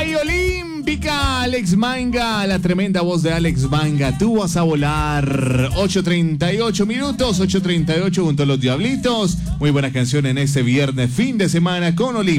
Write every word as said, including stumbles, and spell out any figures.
y olímpica. Alex Manga, la tremenda voz de Alex Manga. Tú vas a volar. ocho treinta y ocho minutos, ocho treinta y ocho junto a los Diablitos. Muy buena canción en este viernes, fin de semana con Olímpica.